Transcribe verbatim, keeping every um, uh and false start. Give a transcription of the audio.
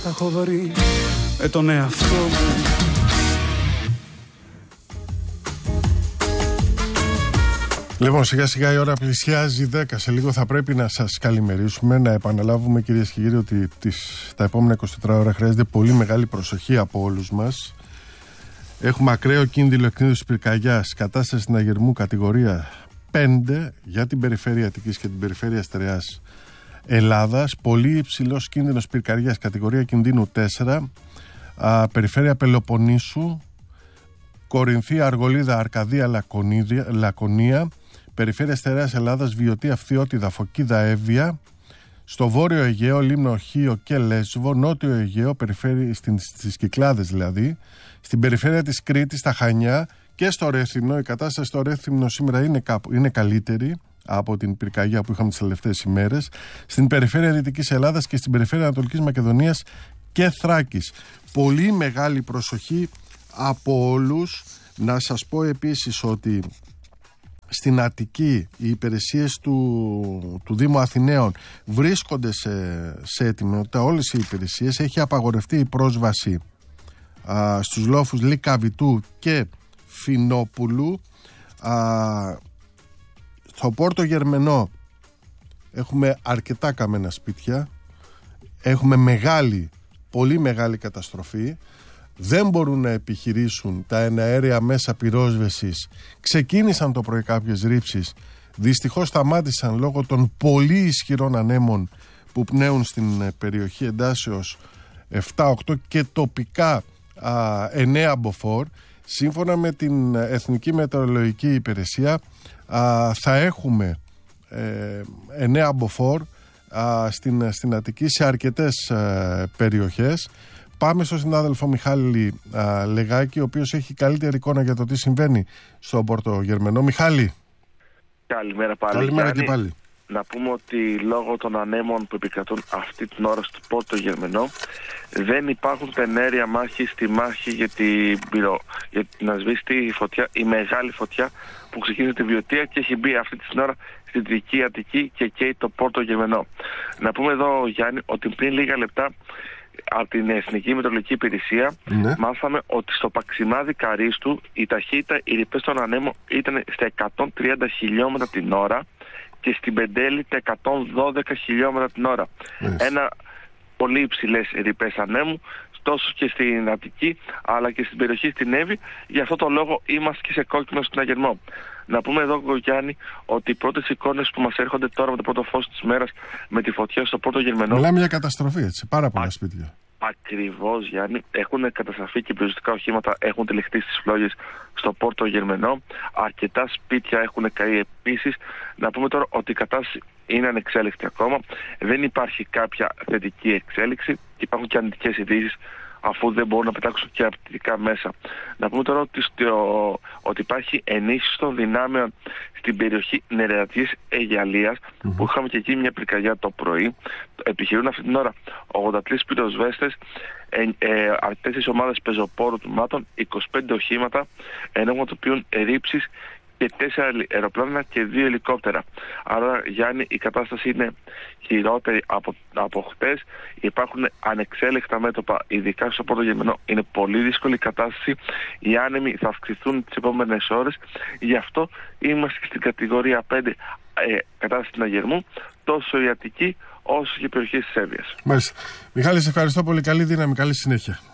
Τα έχω βρει με τον εαυτό μου. Λοιπόν, σιγά σιγά η ώρα πλησιάζει δέκα. Σε λίγο θα πρέπει να σας καλημερίσουμε. Να επαναλάβουμε, κυρίες και κύριοι, ότι τις, τα επόμενα είκοσι τέσσερις ώρα χρειάζεται πολύ μεγάλη προσοχή από όλους μας. Έχουμε ακραίο κίνδυνο εκκίνησης πυρκαγιάς, κατάσταση συναγερμού κατηγορία πέντε για την περιφέρεια Αττικής και την περιφέρεια Στερεάς Ελλάδας. Πολύ υψηλός κίνδυνος πυρκαγιάς, κατηγορία κινδύνου τέσσερα. Α, περιφέρεια Πελοποννήσου, Κορινθία, Αργολίδα, Αρκαδία, Λακωνία. Περιφέρεια Στερεάς Ελλάδας, Βιωτία, Φθιώτιδα, Φωκίδα, Εύβοια. Στο Βόρειο Αιγαίο, Λίμνο, Χίο και Λέσβο. Νότιο Αιγαίο, περιφέρεια, στις Κυκλάδες δηλαδή. Στην περιφέρεια της Κρήτης, στα Χανιά και στο Ρέθυμνο. Η κατάσταση στο Ρέθυμνο σήμερα είναι, κάπου, είναι καλύτερη από την πυρκαγιά που είχαμε τις τελευταίες ημέρες. Στην περιφέρεια Δυτικής Ελλάδας και στην περιφέρεια Ανατολικής Μακεδονίας και Θράκης. Πολύ μεγάλη προσοχή από όλους. Να σας πω επίσης ότι στην Αττική οι υπηρεσίες του, του Δήμου Αθηναίων βρίσκονται σε, σε ετοιμότητα. Όλες οι υπηρεσίες. Έχει απαγορευτεί η πρόσβαση α, στους λόφους Λυκαβητού και Φινόπουλου. Α, στο Πόρτο Γερμενό έχουμε αρκετά καμένα σπίτια. Έχουμε μεγάλη, πολύ μεγάλη καταστροφή. Δεν μπορούν να επιχειρήσουν τα εναέρια μέσα πυρόσβεσης. Ξεκίνησαν το πρωί κάποιες ρήψεις. Δυστυχώς σταμάτησαν λόγω των πολύ ισχυρών ανέμων που πνέουν στην περιοχή εντάσεως επτά οκτώ και τοπικά α, εννέα μποφόρ. Σύμφωνα με την Εθνική Μετεωρολογική Υπηρεσία α, θα έχουμε ε, εννέα μποφόρ α, στην, στην Αττική σε αρκετές ε, περιοχές. Πάμε στον συνάδελφο Μιχάλη α, Λεγάκη, ο οποίος έχει καλύτερη εικόνα για το τι συμβαίνει στον Πόρτο Γερμενό. Μιχάλη. Καλημέρα πάλι. Καλημέρα και πάλι. Να πούμε ότι λόγω των ανέμων που επικρατούν αυτή την ώρα στο Πόρτο Γερμενό δεν υπάρχουν τενέρια μάχη στη μάχη για, την πυρο... για να σβήσει τη φωτιά, η μεγάλη φωτιά που ξεκίνησε τη Βιωτία και έχει μπει αυτή την ώρα στην Δυτική Αττική και καίει το Πόρτο Γερμενό. Να πούμε εδώ, Γιάννη, ότι πριν λίγα λεπτά από την Εθνική Μετεωρολογική Υπηρεσία ναι. μάθαμε ότι στο Παξιμάδι Καρίστου η ταχύτητα, οι ρηπές των ανέμων ήταν στα εκατόν τριάντα χιλιόμετρα την ώρα και στην Πεντέλη τα εκατόν δώδεκα χιλιόμετρα την ώρα. Yes. Ένα πολύ υψηλές ρηπές ανέμου, τόσο και στην Αττική αλλά και στην περιοχή στην Εύη. Γι' αυτό το λόγο είμαστε και σε κόκκινο συναγερμό. Να πούμε εδώ, Γιάννη, ότι οι πρώτες εικόνες που μας έρχονται τώρα με το πρώτο φως της μέρας με τη φωτιά στο Πόρτο Γερμενό. Μιλάμε για καταστροφή, έτσι. Πάρα πολλά Α, σπίτια. Ακριβώς, Γιάννη. Έχουν καταστραφεί και περιοριστικά οχήματα έχουν τυλιχτεί στις φλόγες στο Πόρτο Γερμενό. Αρκετά σπίτια έχουν καεί επίσης. Να πούμε τώρα ότι η κατάσταση είναι ανεξέλεκτη ακόμα. Δεν υπάρχει κάποια θετική εξέλιξη. Υπάρχουν και αρνητικές ειδήσεις, αφού δεν μπορούν να πετάξουν και απαιτητικά μέσα. Να πούμε τώρα ότι, στο, ότι υπάρχει ενίσχυση των δυνάμεων στην περιοχή Νερεατικής Αιγαλίας, mm-hmm. που είχαμε και εκεί μια πυρκαγιά το πρωί. Επιχειρούν αυτή την ώρα ογδόντα τρεις πυροσβέστες, ε, ε, τέσσερις ομάδες πεζοπόρου τμήματων, είκοσι πέντε οχήματα, ενεργοποιούν ρήψεις και τέσσερα αεροπλάνα και δύο ελικόπτερα. Άρα, Γιάννη, η κατάσταση είναι χειρότερη από, από χτες. Υπάρχουν ανεξέλεκτα μέτωπα, ειδικά στο Πόρτο Γερμενό. Είναι πολύ δύσκολη η κατάσταση. Οι άνεμοι θα αυξηθούν τις επόμενες ώρες. Γι' αυτό είμαστε και στην κατηγορία πέντε ε, κατάσταση συναγερμού, τόσο η Αττική όσο και η περιοχή της Εύβοιας. Μάλιστα. Μιχάλη, σε ευχαριστώ πολύ. Καλή δύναμη, καλή συνέχεια.